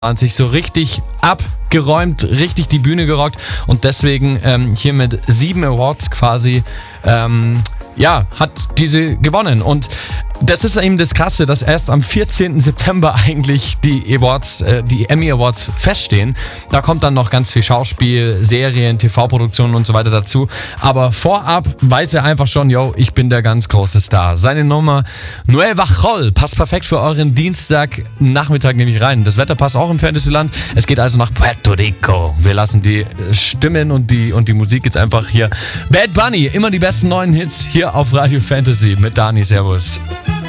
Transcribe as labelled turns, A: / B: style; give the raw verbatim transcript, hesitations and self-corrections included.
A: sich so richtig abgeräumt, richtig die Bühne gerockt und deswegen ähm, hier mit sieben Awards quasi, ähm, ja, hat diese gewonnen. Und das ist eben das Krasse, dass erst am vierzehnten September eigentlich die Awards, äh, die Emmy Awards feststehen. Da kommt dann noch ganz viel Schauspiel, Serien, T V-Produktionen und so weiter dazu. Aber vorab weiß er einfach schon, yo, ich bin der ganz große Star. Seine Nummer Nueva Chol passt perfekt für euren Dienstagnachmittag nämlich rein. Das Wetter passt auch im Fantasyland. Es geht also nach Puerto Rico. Wir lassen die Stimmen und die, und die Musik jetzt einfach hier. Bad Bunny, immer die besten neuen Hits hier auf Radio Fantasy mit Dani. Servus.